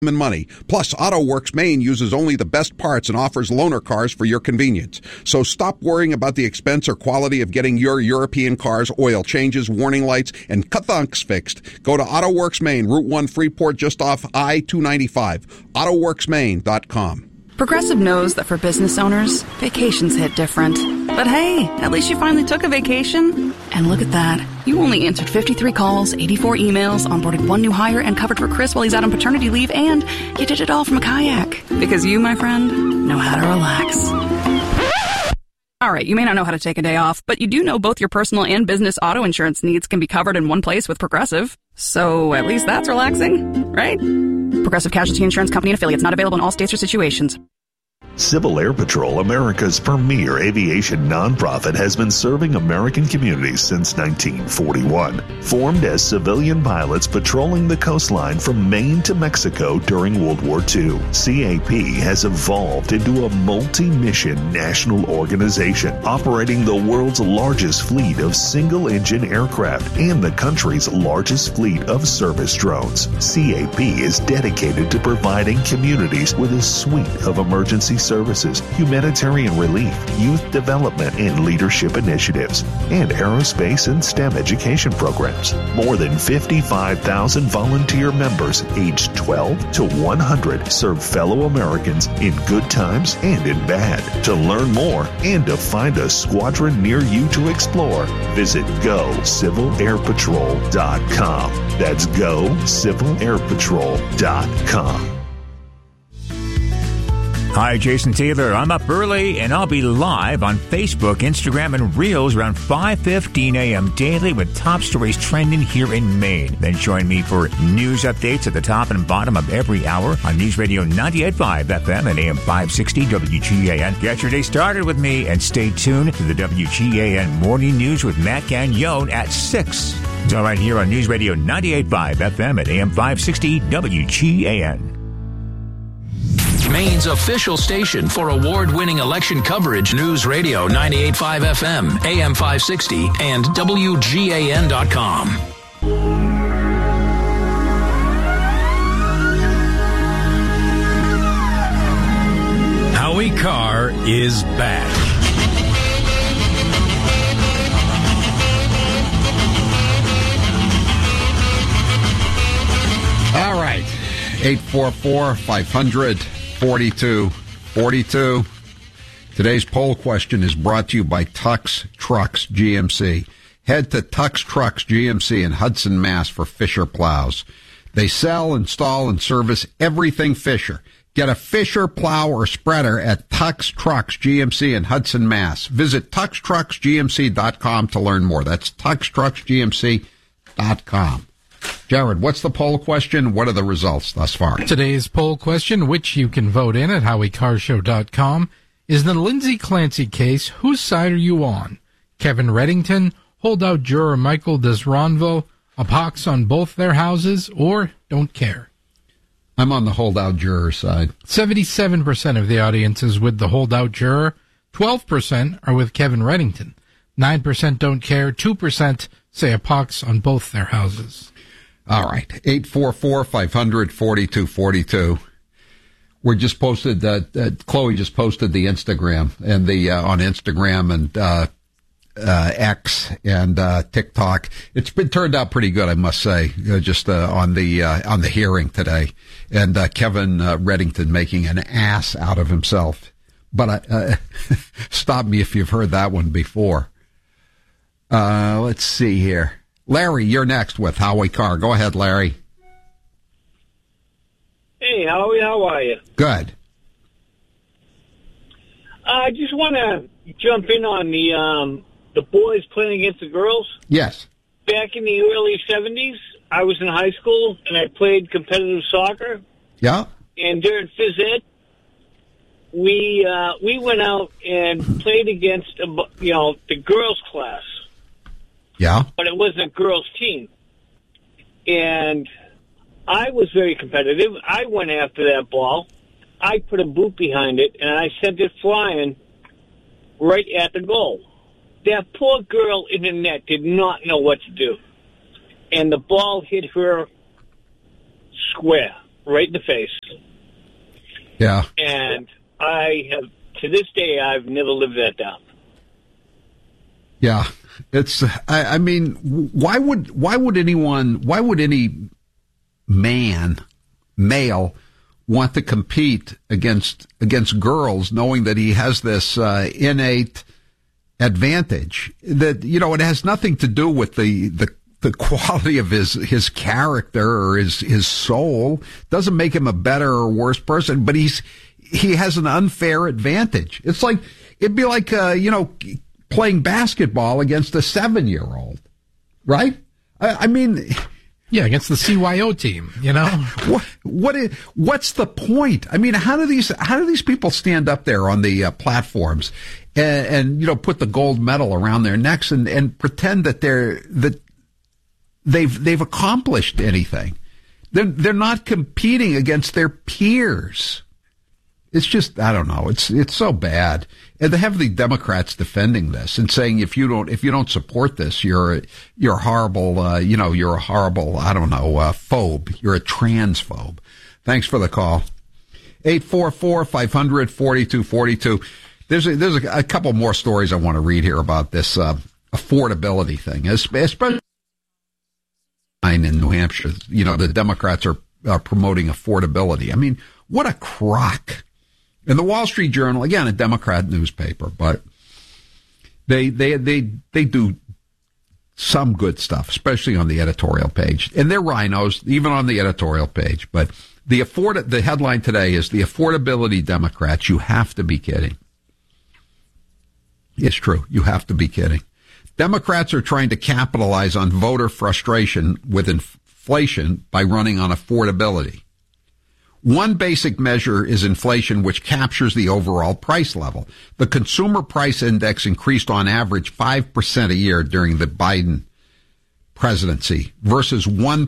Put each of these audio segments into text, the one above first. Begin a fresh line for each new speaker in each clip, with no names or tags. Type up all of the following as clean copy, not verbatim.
and money. Plus, AutoWorks Maine uses only the best parts and offers loaner cars for your convenience. So stop worrying about the expense or quality of getting your European car's oil changes, warning lights, and thunks fixed. Go to AutoWorks Maine, Route 1 Freeport, just off I-295. AutoWorksMaine.com.
Progressive knows that for business owners, vacations hit different. But hey, at least you finally took a vacation. And look at that. You only answered 53 calls, 84 emails, onboarded one new hire, and covered for Chris while he's out on paternity leave, and you did it all from a kayak. Because you, my friend, know how to relax. All right, you may not know how to take a day off, but you do know both your personal and business auto insurance needs can be covered in one place with Progressive. So at least that's relaxing, right? Progressive Casualty Insurance Company and Affiliates, not available in all states or situations.
Civil Air Patrol, America's premier aviation nonprofit, has been serving American communities since 1941. Formed as civilian pilots patrolling the coastline from Maine to Mexico during World War II, CAP has evolved into a multi-mission national organization operating the world's largest fleet of single-engine aircraft and the country's largest fleet of service drones. CAP is dedicated to providing communities with a suite of emergency services, humanitarian relief, youth development and leadership initiatives, and aerospace and STEM education programs. More than 55,000 volunteer members aged 12 to 100 serve fellow Americans in good times and in bad. To learn more and to find a squadron near you to explore, visit GoCivilAirPatrol.com. That's GoCivilAirPatrol.com.
Hi, Jason Taylor. I'm up early, and I'll be live on Facebook, Instagram, and Reels around 5:15 a.m. daily with top stories trending here in Maine. Then join me for news updates at the top and bottom of every hour on News Radio 98.5 FM and AM 560 WGAN. Get your day started with me, and stay tuned to the WGAN Morning News with Matt Gagnone at 6. It's all right here on News Radio 98.5 FM and AM 560 WGAN.
Maine's official station for award-winning election coverage, News Radio 98.5 FM, AM 560, and WGAN.com. Howie Carr is back.
All right, 844-500-4242. Today's poll question is brought to you by Tux Trucks GMC. Head to Tux Trucks GMC in Hudson, Mass. for Fisher plows. They sell, install, and service everything Fisher. Get a Fisher plow or spreader at Tux Trucks GMC in Hudson, Mass. Visit TuxTrucksGMC.com to learn more. That's TuxTrucksGMC.com. Jared, what's the poll question? What are the results thus far?
Today's poll question, which you can vote in at HowieCarShow.com, is the Lindsay Clancy case. Whose side are you on? Kevin Reddington, holdout juror Michael Desronville, a pox on both their houses, or don't care?
I'm on the holdout juror side.
77% of the audience is with the holdout juror. 12% are with Kevin Reddington. 9% don't care. 2% say a pox on both their houses.
All right, 844-500-4242. We just posted Chloe just posted the Instagram and the on Instagram and X and TikTok. It's been turned out pretty good, I must say. Just on the hearing today, and Kevin Reddington making an ass out of himself. But stop me if you've heard that one before. Let's see here. Larry, you're next with Howie Carr. Go ahead, Larry.
Hey, Howie, how are you?
Good.
I just want to jump in on the boys playing against the girls.
Yes.
Back in the early 70s, I was in high school, and I played competitive soccer.
Yeah.
And during phys ed, we went out and played against, the girls' class.
Yeah.
But it wasn't a girls' team. And I was very competitive. I went after that ball. I put a boot behind it, and I sent it flying right at the goal. That poor girl in the net did not know what to do. And the ball hit her square. right in the face.
Yeah.
And I have, to this day, I've never lived that down.
Yeah. It's, I mean, why would any male want to compete against girls knowing that he has this innate advantage that, it has nothing to do with the quality of his character or his soul. Doesn't make him a better or worse person, but he has an unfair advantage. It's like, it'd be like, playing basketball against a 7-year-old, right? I mean,
yeah, against the CYO team,
what's the point? I mean, how do these people stand up there on the platforms and put the gold medal around their necks and pretend that they've accomplished anything? They're not competing against their peers. It's just, I don't know. It's so bad. And they have the Democrats defending this and saying if you don't support this, you're horrible. You're a horrible, phobe. You're a transphobe. Thanks for the call. 844-500-4242. There's a couple more stories I want to read here about this affordability thing, especially in New Hampshire. The Democrats are promoting affordability. I mean, what a crock. And the Wall Street Journal, again, a Democrat newspaper, but they do some good stuff, especially on the editorial page. And they're rhinos, even on the editorial page. But the headline today is the affordability Democrats. You have to be kidding. It's true. You have to be kidding. Democrats are trying to capitalize on voter frustration with inflation by running on affordability. One basic measure is inflation, which captures the overall price level. The Consumer Price Index increased on average 5% a year during the Biden presidency versus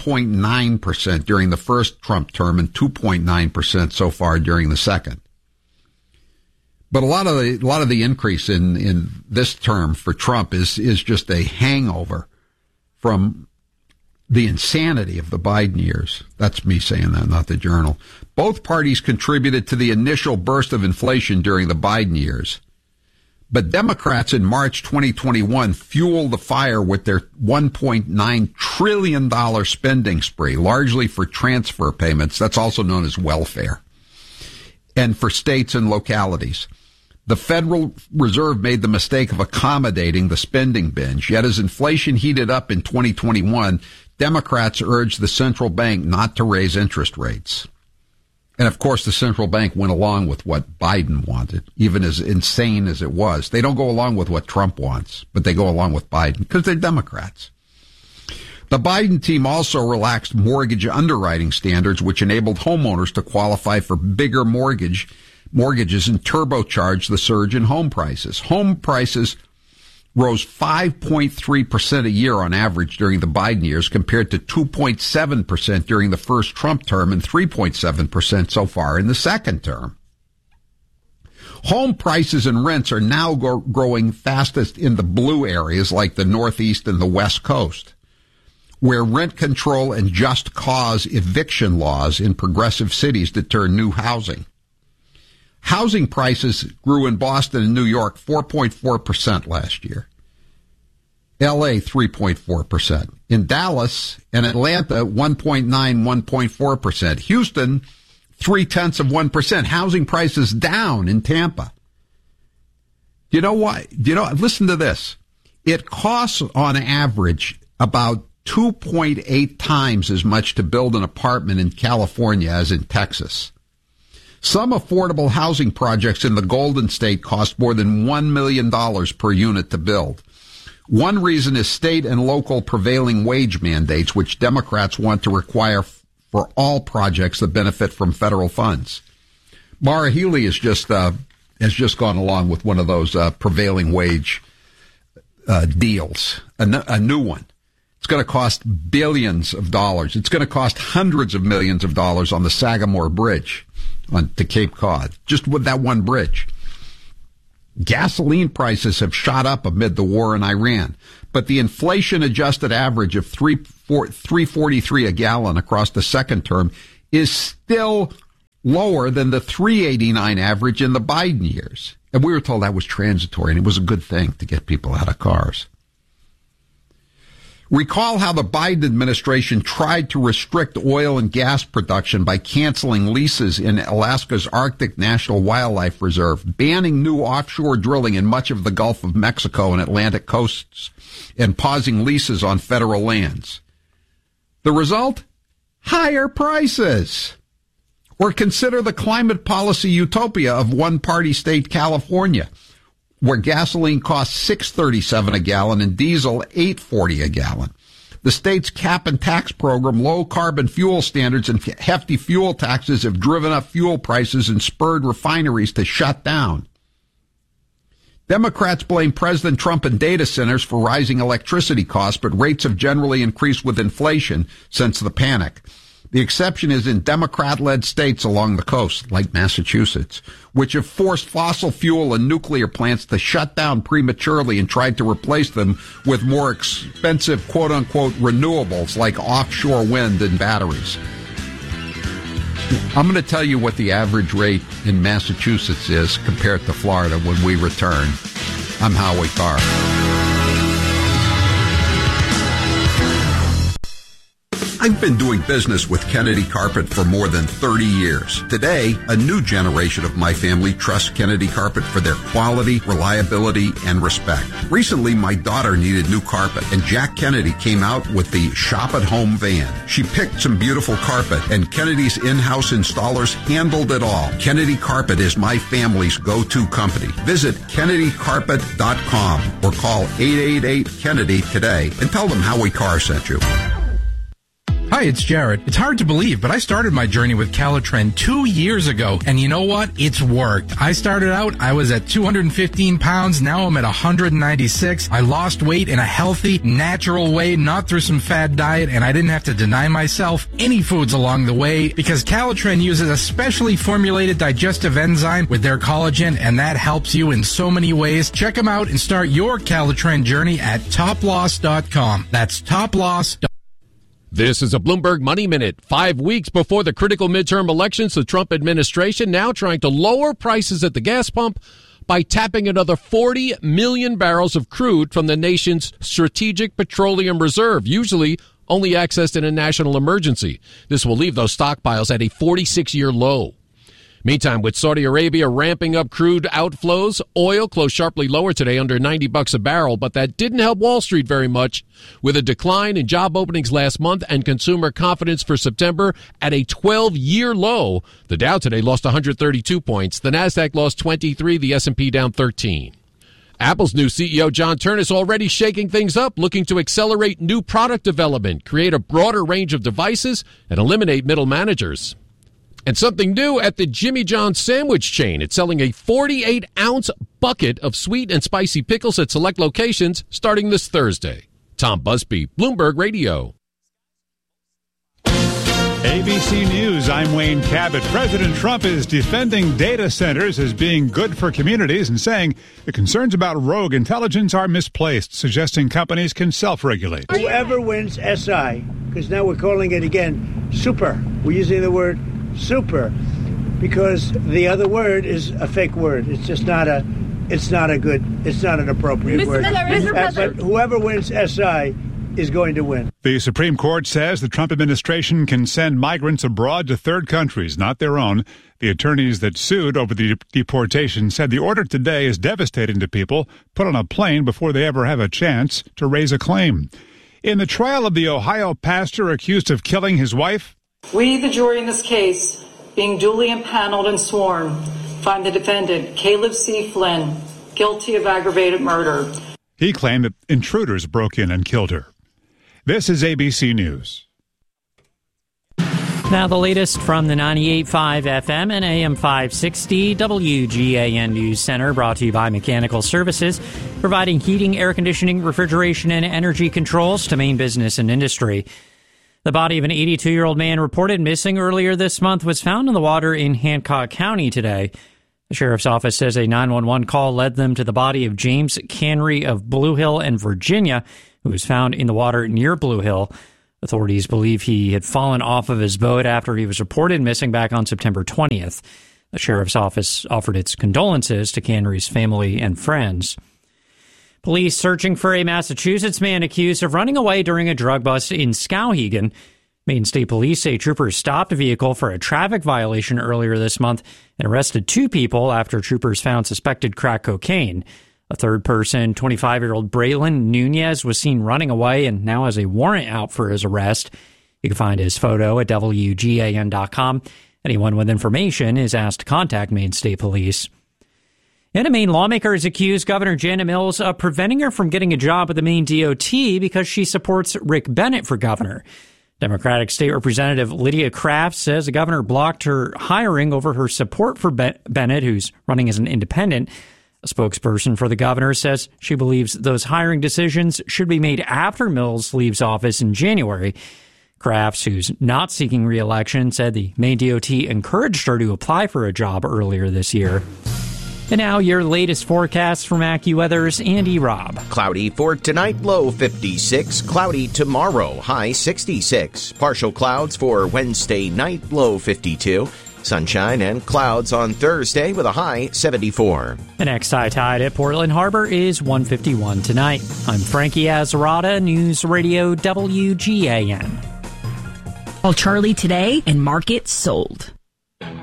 1.9% during the first Trump term and 2.9% so far during the second. But a lot of the increase in this term for Trump is just a hangover from the insanity of the Biden years. That's me saying that, not the Journal. Both parties contributed to the initial burst of inflation during the Biden years. But Democrats in March 2021 fueled the fire with their $1.9 trillion spending spree, largely for transfer payments. That's also known as welfare. And for states and localities. The Federal Reserve made the mistake of accommodating the spending binge. Yet as inflation heated up in 2021, Democrats urged the central bank not to raise interest rates. And of course, the central bank went along with what Biden wanted, even as insane as it was. They don't go along with what Trump wants, but they go along with Biden because they're Democrats. The Biden team also relaxed mortgage underwriting standards, which enabled homeowners to qualify for bigger mortgages and turbocharged the surge in home prices. Home prices rose 5.3% a year on average during the Biden years compared to 2.7% during the first Trump term and 3.7% so far in the second term. Home prices and rents are now growing fastest in the blue areas like the Northeast and the West Coast, where rent control and just cause eviction laws in progressive cities deter new housing. Housing prices grew in Boston and New York 4.4% last year. LA 3.4%. In Dallas and Atlanta 1.9, 1.4%. Houston 0.3%. Housing prices down in Tampa. You know why? Listen to this. It costs on average about 2.8 times as much to build an apartment in California as in Texas. Some affordable housing projects in the Golden State cost more than $1 million per unit to build. One reason is state and local prevailing wage mandates, which Democrats want to require for all projects that benefit from federal funds. Maura Healey has just gone along with one of those prevailing wage deals, a new one. It's going to cost billions of dollars. It's going to cost hundreds of millions of dollars on the Sagamore Bridge to Cape Cod, just with that one bridge. Gasoline prices have shot up amid the war in Iran, but the inflation-adjusted average of $3.43 a gallon across the second term is still lower than the 389 average in the Biden years. And we were told that was transitory, and it was a good thing to get people out of cars. Recall how the Biden administration tried to restrict oil and gas production by canceling leases in Alaska's Arctic National Wildlife Reserve, banning new offshore drilling in much of the Gulf of Mexico and Atlantic coasts, and pausing leases on federal lands. The result? Higher prices. Or consider the climate policy utopia of one-party state California, where gasoline costs $6.37 a gallon and diesel $8.40 a gallon. The state's cap and tax program, low carbon fuel standards, and hefty fuel taxes have driven up fuel prices and spurred refineries to shut down. Democrats blame President Trump and data centers for rising electricity costs, but rates have generally increased with inflation since the panic. The exception is in Democrat-led states along the coast, like Massachusetts, which have forced fossil fuel and nuclear plants to shut down prematurely and tried to replace them with more expensive, quote-unquote, renewables like offshore wind and batteries. I'm going to tell you what the average rate in Massachusetts is compared to Florida when we return. I'm Howie Carr. I've been doing business with Kennedy Carpet for more than 30 years. Today, a new generation of my family trusts Kennedy Carpet for their quality, reliability, and respect. Recently, my daughter needed new carpet, and Jack Kennedy came out with the Shop at Home van. She picked some beautiful carpet, and Kennedy's in-house installers handled it all. Kennedy Carpet is my family's go-to company. Visit KennedyCarpet.com or call 888-KENNEDY today and tell them Howie Carr sent you.
Hi, it's Jared. It's hard to believe, but I started my journey with Calitren 2 years ago, and you know what? It's worked. I started out, I was at 215 pounds, now I'm at 196. I lost weight in a healthy, natural way, not through some fad diet, and I didn't have to deny myself any foods along the way, because Calitren uses a specially formulated digestive enzyme with their collagen, and that helps you in so many ways. Check them out and start your Calitren journey at toploss.com. That's toploss.com.
This is a Bloomberg Money Minute. 5 weeks before the critical midterm elections, the Trump administration now trying to lower prices at the gas pump by tapping another 40 million barrels of crude from the nation's strategic petroleum reserve, usually only accessed in a national emergency. This will leave those stockpiles at a 46-year low. Meantime, with Saudi Arabia ramping up crude outflows, oil closed sharply lower today under $90 a barrel, but that didn't help Wall Street very much. With a decline in job openings last month and consumer confidence for September at a 12-year low, the Dow today lost 132 points. The Nasdaq lost 23, the S&P down 13. Apple's new CEO, John Ternus, already shaking things up, looking to accelerate new product development, create a broader range of devices, and eliminate middle managers. And something new at the Jimmy John's sandwich chain. It's selling a 48-ounce bucket of sweet and spicy pickles at select locations starting this Thursday. Tom Busby, Bloomberg Radio.
ABC News, I'm Wayne Cabot. President Trump is defending data centers as being good for communities and saying the concerns about rogue intelligence are misplaced, suggesting companies can self-regulate.
Whoever wins SI, because now we're calling it again super. We're using the word super because the other word is a fake word. It's just not an appropriate word. But whoever wins SI is going to win.
The Supreme Court says the Trump administration can send migrants abroad to third countries, not their own. The attorneys that sued over the deportation said the order today is devastating to people put on a plane before they ever have a chance to raise a claim. In the trial of the Ohio pastor accused of killing his wife,
we, the jury in this case, being duly impaneled and sworn, find the defendant, Caleb C. Flynn, guilty of aggravated murder.
He claimed that intruders broke in and killed her. This is ABC News.
Now the latest from the 98.5 FM and AM 560 WGAN News Center, brought to you by Mechanical Services, providing heating, air conditioning, refrigeration, and energy controls to Maine business and industry. The body of an 82-year-old man reported missing earlier this month was found in the water in Hancock County today. The sheriff's office says a 911 call led them to the body of James Canry of Blue Hill in Virginia, who was found in the water near Blue Hill. Authorities believe he had fallen off of his boat after he was reported missing back on September 20th. The sheriff's office offered its condolences to Canry's family and friends. Police searching for a Massachusetts man accused of running away during a drug bust in Skowhegan. Maine State Police say troopers stopped a vehicle for a traffic violation earlier this month and arrested 2 people after troopers found suspected crack cocaine. A third person, 25-year-old Braylon Nunez, was seen running away and now has a warrant out for his arrest. You can find his photo at WGAN.com. Anyone with information is asked to contact Maine State Police. And a Maine lawmaker has accused Governor Janet Mills of preventing her from getting a job at the Maine DOT because she supports Rick Bennett for governor. Democratic State Representative Lydia Kraft says the governor blocked her hiring over her support for Bennett, who's running as an independent. A spokesperson for the governor says she believes those hiring decisions should be made after Mills leaves office in January. Crafts, who's not seeking re-election, said the Maine DOT encouraged her to apply for a job earlier this year. And now your latest forecast from AccuWeather's Andy Robb.
Cloudy for tonight, low 56. Cloudy tomorrow, high 66. Partial clouds for Wednesday night, low 52. Sunshine and clouds on Thursday with a high 74.
The next high tide at Portland Harbor is 151 tonight. I'm Frankie Azarada, News Radio WGAN.
Call Charlie today and mark it sold.